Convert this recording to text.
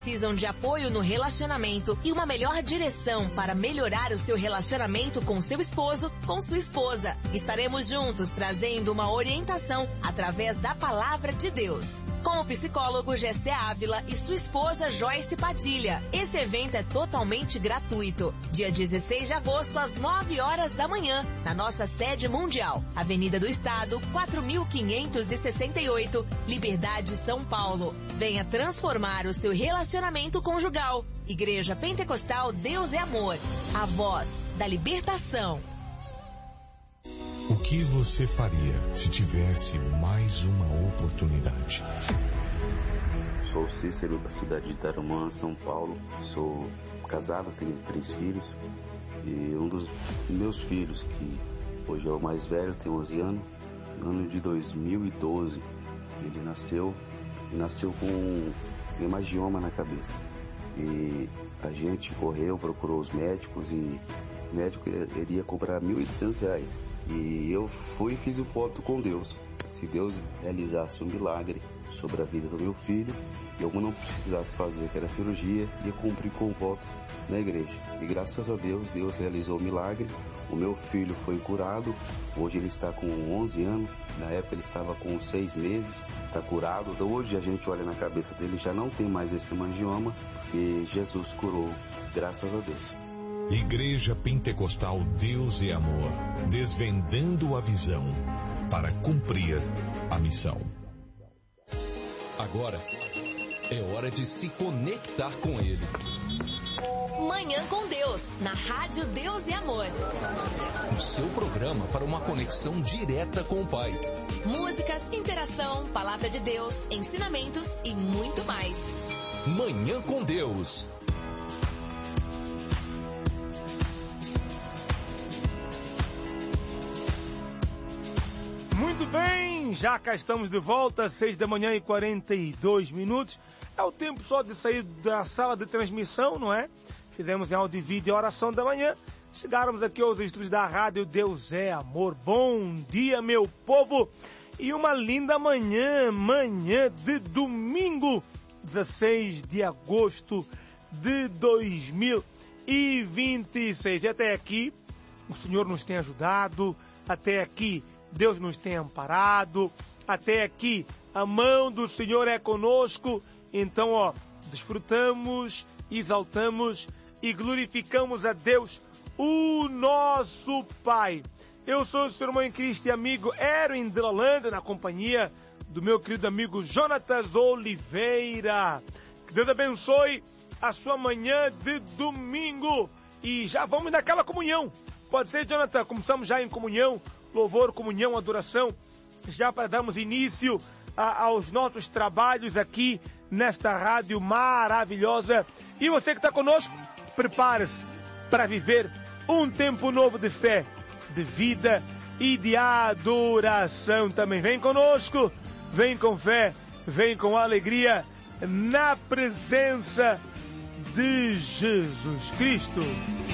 Precisam de apoio no relacionamento e uma melhor direção para melhorar o seu relacionamento com seu esposo, com sua esposa. Estaremos juntos trazendo uma orientação através da palavra de Deus. Com o psicólogo Gessé Ávila e sua esposa Joyce Padilha. Esse evento é totalmente gratuito. Dia 16 de agosto, às 9 horas da manhã, na nossa sede mundial. Avenida do Estado, 4568, Liberdade, São Paulo. Venha transformar o seu relacionamento conjugal. Igreja Pentecostal Deus é Amor. A voz da libertação. O que você faria se tivesse mais uma oportunidade? Sou Cícero, da cidade de Tarumã, São Paulo. Sou casado, tenho 3 filhos. E um dos meus filhos, que hoje é o mais velho, tem 11 anos, no ano de 2012, ele nasceu com hemangioma na cabeça. E a gente correu, procurou os médicos e o médico iria cobrar R$1.800. E eu fui e fiz o voto com Deus. Se Deus realizasse um milagre sobre a vida do meu filho, e eu não precisasse fazer aquela cirurgia, ia cumprir com o voto na igreja. E graças a Deus, Deus realizou o milagre. O meu filho foi curado. Hoje ele está com 11 anos. Na época ele estava com 6 meses. Está curado. Então, hoje a gente olha na cabeça dele, já não tem mais esse hemangioma. E Jesus curou. Graças a Deus. Igreja Pentecostal Deus é Amor. Desvendando a visão para cumprir a missão. Agora é hora de se conectar com Ele. Manhã com Deus, na Rádio Deus e Amor. O seu programa para uma conexão direta com o Pai. Músicas, interação, palavra de Deus, ensinamentos e muito mais. Manhã com Deus. Muito bem, já cá estamos de volta, 6 da manhã e 42 minutos. É o tempo só de sair da sala de transmissão, não é? Fizemos em áudio e vídeo a oração da manhã. Chegarmos aqui aos estúdios da Rádio Deus é Amor. Bom dia, meu povo. E uma linda manhã de domingo, 16 de agosto de 2026. E até aqui, o Senhor nos tem ajudado. Até aqui, Deus nos tem amparado. Até aqui, a mão do Senhor é conosco. Então, desfrutamos, exaltamos e glorificamos a Deus, o nosso Pai. Eu sou o seu irmão em Cristo e amigo Erwin de Holanda, na companhia do meu querido amigo Jonatas Oliveira. Que Deus abençoe a sua manhã de domingo. E já vamos naquela comunhão. Pode ser, Jonathan? Começamos já em comunhão, louvor, comunhão, adoração, já para darmos início aos nossos trabalhos aqui nesta rádio maravilhosa. E você que está conosco, prepare-se para viver um tempo novo de fé, de vida e de adoração também. Vem conosco, vem com fé, vem com alegria na presença de Jesus Cristo.